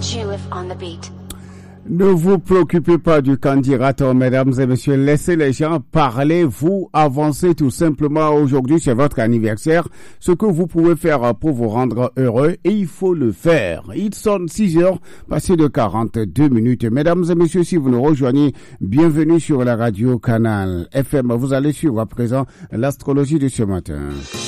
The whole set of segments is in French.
Juif on the beat. Ne vous préoccupez pas du candidateur, mesdames et messieurs. Laissez les gens parler. Vous avancez tout simplement. Aujourd'hui, c'est votre anniversaire. Ce que vous pouvez faire pour vous rendre heureux, et il faut le faire. Il sonne 6 heures, passé de 42 minutes. Mesdames et messieurs, si vous nous rejoignez, bienvenue sur la radio Canal FM. Vous allez suivre à présent l'astrologie de ce matin.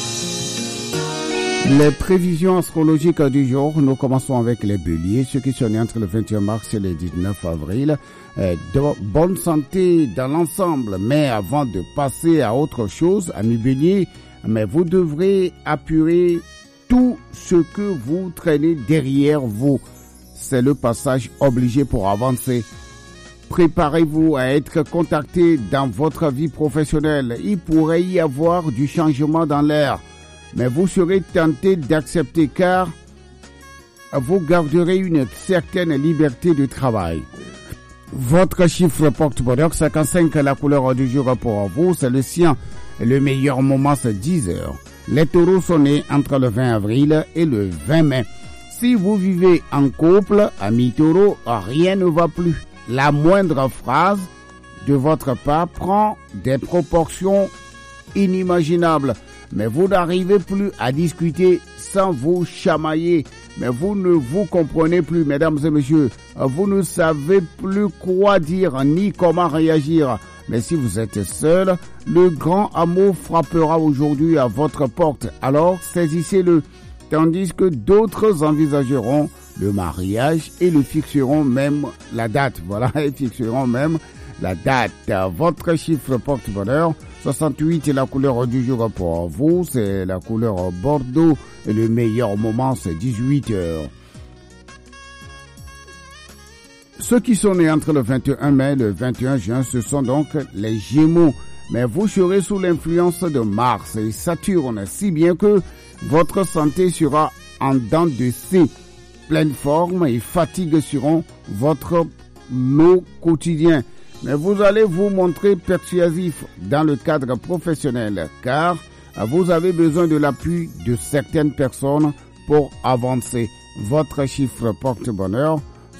Les prévisions astrologiques du jour, nous commençons avec les béliers, ceux qui sont nés entre le 21 mars et le 19 avril. De bonne santé dans l'ensemble, mais avant de passer à autre chose, amis béliers, mais vous devrez apurer tout ce que vous traînez derrière vous. C'est le passage obligé pour avancer. Préparez-vous à être contacté dans votre vie professionnelle. Il pourrait y avoir du changement dans l'air. Mais vous serez tenté d'accepter car vous garderez une certaine liberté de travail. Votre chiffre porte-bonheur 55, la couleur du jour pour vous, c'est le sien. Le meilleur moment, c'est 10 heures. Les taureaux sont nés entre le 20 avril et le 20 mai. Si vous vivez en couple, amis taureaux, rien ne va plus. La moindre phrase de votre part prend des proportions inimaginables. Mais vous n'arrivez plus à discuter sans vous chamailler. Mais vous ne vous comprenez plus, mesdames et messieurs. Vous ne savez plus quoi dire ni comment réagir. Mais si vous êtes seul, le grand amour frappera aujourd'hui à votre porte. Alors saisissez-le. Tandis que d'autres envisageront le mariage et le fixeront même la date. Voilà, et fixeront même la date. Votre chiffre porte-bonheur 68 est la couleur du jour pour vous, c'est la couleur bordeaux et le meilleur moment c'est 18 heures. Ceux qui sont nés entre le 21 mai et le 21 juin, ce sont donc les Gémeaux. Mais vous serez sous l'influence de Mars et Saturne, si bien que votre santé sera en dents de scie. Pleine forme et fatigue seront votre lot quotidien. Mais vous allez vous montrer persuasif dans le cadre professionnel car vous avez besoin de l'appui de certaines personnes pour avancer. Votre chiffre porte-bonheur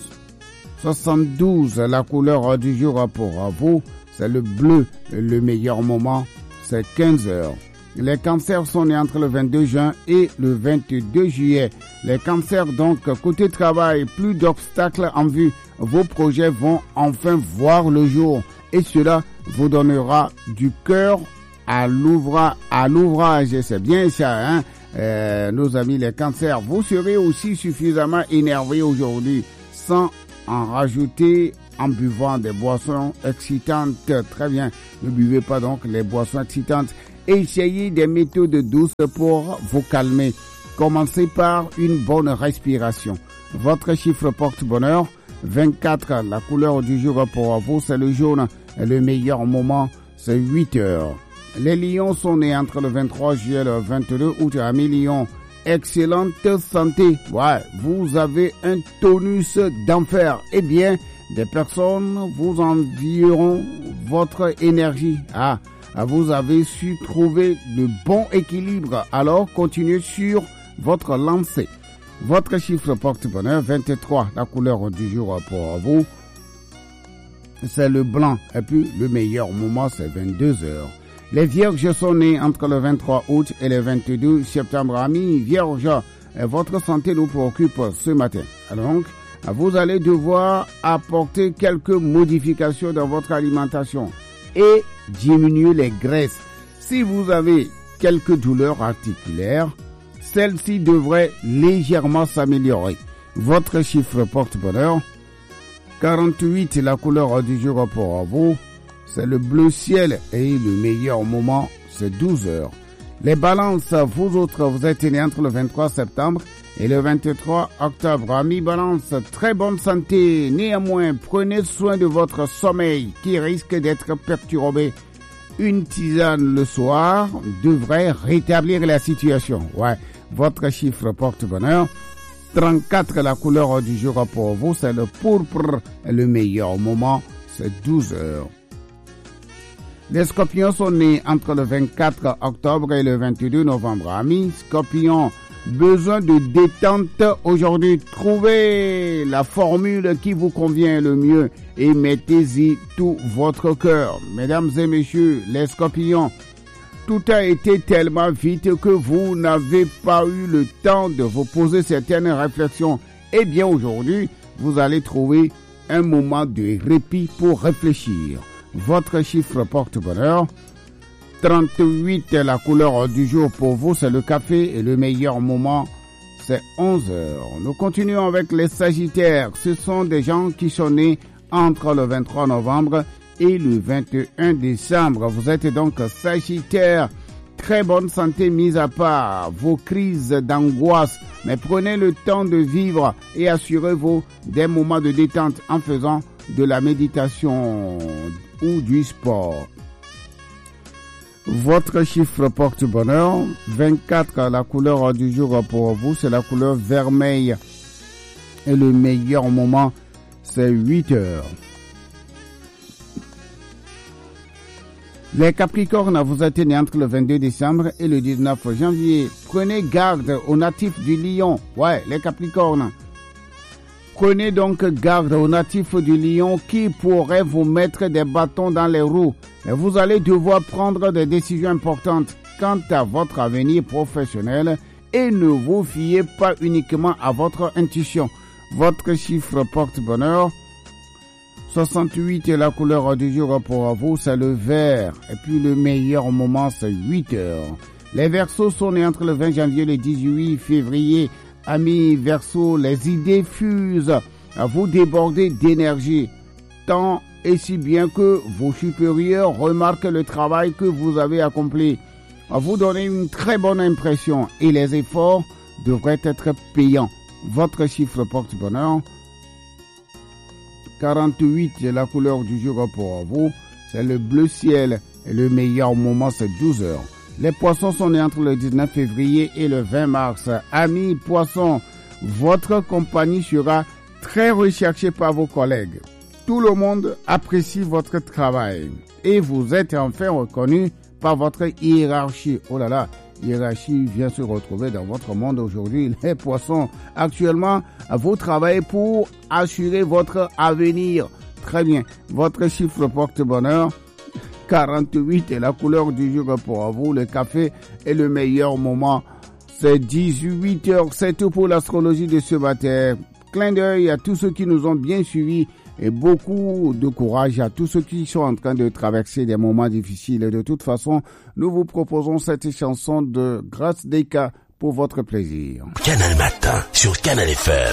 72, la couleur du jour pour vous, c'est le bleu. Le meilleur moment, c'est 15 heures. Les cancers sont nés entre le 22 juin et le 22 juillet. Les cancers donc, côté travail, plus d'obstacles en vue. Vos projets vont enfin voir le jour et cela vous donnera du cœur à l'ouvrage. C'est bien ça, hein? Nos amis les cancers. Vous serez aussi suffisamment énervés aujourd'hui sans en rajouter en buvant des boissons excitantes. Très bien, ne buvez pas donc les boissons excitantes. Essayez des méthodes douces pour vous calmer. Commencez par une bonne respiration. Votre chiffre porte-bonheur 24, la couleur du jour pour vous, c'est le jaune. Le meilleur moment, c'est 8 heures. Les lions sont nés entre le 23 juillet et le 22 août. Amis lions, excellente santé. Ouais, vous avez un tonus d'enfer. Eh bien, des personnes vous envieront votre énergie. Vous avez su trouver le bon équilibre. Alors, continuez sur votre lancée. Votre chiffre porte-bonheur 23, la couleur du jour pour vous, c'est le blanc. Et puis, le meilleur moment, c'est 22 heures. Les vierges sont nés entre le 23 août et le 22 septembre. Amis vierges, votre santé nous préoccupe ce matin. Alors donc, vous allez devoir apporter quelques modifications dans votre alimentation et diminuer les graisses. Si vous avez quelques douleurs articulaires, celle-ci devrait légèrement s'améliorer. Votre chiffre porte-bonheur 48, la couleur du jour pour vous, c'est le bleu ciel et le meilleur moment, c'est 12 heures. Les balances, vous autres, vous êtes nés entre le 23 septembre et le 23 octobre. Amis balance, très bonne santé. Néanmoins, prenez soin de votre sommeil qui risque d'être perturbé. Une tisane le soir devrait rétablir la situation. Ouais, votre chiffre porte-bonheur 34, la couleur du jour pour vous, c'est le pourpre. Le meilleur moment, c'est 12 heures. Les scorpions sont nés entre le 24 octobre et le 22 novembre. Amis scorpions, besoin de détente aujourd'hui. Trouvez la formule qui vous convient le mieux et mettez-y tout votre cœur. Mesdames et messieurs, les scorpions, tout a été tellement vite que vous n'avez pas eu le temps de vous poser certaines réflexions. Eh bien aujourd'hui, vous allez trouver un moment de répit pour réfléchir. Votre chiffre porte-bonheur, 38 est la couleur du jour pour vous, c'est le café et le meilleur moment, c'est 11 heures. Nous continuons avec les Sagittaires. Ce sont des gens qui sont nés entre le 23 novembre et le 21 décembre. Vous êtes donc Sagittaire. Très bonne santé mise à part vos crises d'angoisse, mais prenez le temps de vivre et assurez-vous des moments de détente en faisant de la méditation ou du sport. Votre chiffre porte-bonheur, 24, la couleur du jour pour vous, c'est la couleur vermeille. Et le meilleur moment, c'est 8 heures. Les Capricornes, vous êtes nés entre le 22 décembre et le 19 janvier. Prenez garde aux natifs du Lion. Ouais, les Capricornes. Prenez donc garde aux natifs du Lion qui pourraient vous mettre des bâtons dans les roues. Et vous allez devoir prendre des décisions importantes quant à votre avenir professionnel et ne vous fiez pas uniquement à votre intuition. Votre chiffre porte-bonheur, 68 est la couleur du jour pour vous, c'est le vert. Et puis le meilleur moment, c'est 8 heures. Les Verseaux sont nés entre le 20 janvier et le 18 février. Amis Verseaux, les idées fusent. Vous débordez d'énergie. Tant et si bien que vos supérieurs remarquent le travail que vous avez accompli. Vous donnez une très bonne impression et les efforts devraient être payants. Votre chiffre porte-bonheur, 48 est la couleur du jour pour vous, c'est le bleu ciel et le meilleur moment c'est 12 heures. Les poissons sont nés entre le 19 février et le 20 mars. Amis poissons, votre compagnie sera très recherchée par vos collègues. Tout le monde apprécie votre travail et vous êtes enfin reconnu par votre hiérarchie. Oh là là, hiérarchie vient se retrouver dans votre monde aujourd'hui. Les poissons, actuellement, vous travaillez pour assurer votre avenir. Très bien. Votre chiffre porte-bonheur, 48 est la couleur du jour pour vous. Le café est le meilleur moment. C'est 18 heures. C'est tout pour l'astrologie de ce matin. Clin d'œil à tous ceux qui nous ont bien suivis. Et beaucoup de courage à tous ceux qui sont en train de traverser des moments difficiles. Et de toute façon, nous vous proposons cette chanson de Grace Deka pour votre plaisir. Canal Matin sur Canal FM.